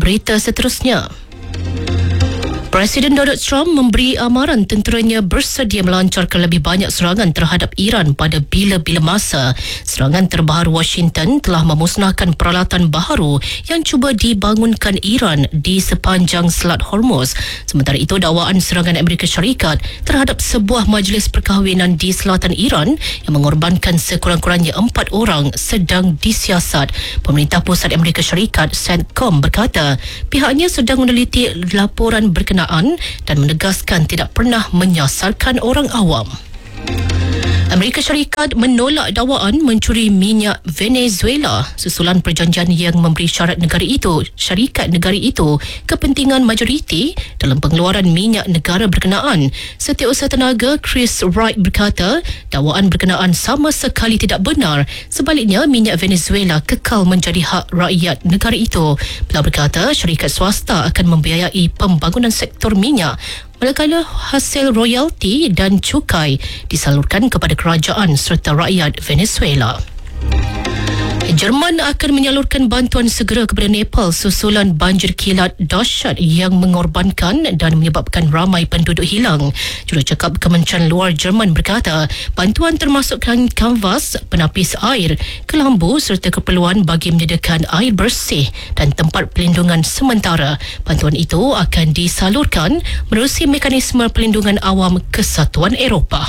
berita seterusnya. Presiden Donald Trump memberi amaran tenteranya bersedia melancarkan lebih banyak serangan terhadap Iran pada bila-bila masa. Serangan terbaru Washington telah memusnahkan peralatan baharu yang cuba dibangunkan Iran di sepanjang Selat Hormuz. Sementara itu, dakwaan serangan Amerika Syarikat terhadap sebuah majlis perkahwinan di selatan Iran yang mengorbankan sekurang-kurangnya 4 orang sedang disiasat. Pemerintah Pusat Amerika Syarikat, CENTCOM, berkata pihaknya sedang meneliti laporan berkenaan dan menegaskan tidak pernah menyasarkan orang awam. Amerika Syarikat menolak dakwaan mencuri minyak Venezuela susulan perjanjian yang memberi syarikat negara itu kepentingan majoriti dalam pengeluaran minyak negara berkenaan. Setiausaha tenaga Chris Wright berkata dakwaan berkenaan sama sekali tidak benar. Sebaliknya, minyak Venezuela kekal menjadi hak rakyat negara itu. Beliau berkata syarikat swasta akan membiayai pembangunan sektor minyak, manakala hasil royalti dan cukai disalurkan kepada kerajaan serta rakyat Venezuela. Jerman akan menyalurkan bantuan segera kepada Nepal susulan banjir kilat dahsyat yang mengorbankan dan menyebabkan ramai penduduk hilang. Jurucakap Kementerian Luar Jerman berkata bantuan termasuk kanvas, penapis air, kelambu serta keperluan bagi menyediakan air bersih dan tempat pelindungan sementara. Bantuan itu akan disalurkan menerusi mekanisme pelindungan awam Kesatuan Eropah.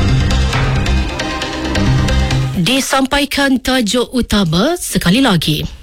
Disampaikan tajuk utama sekali lagi.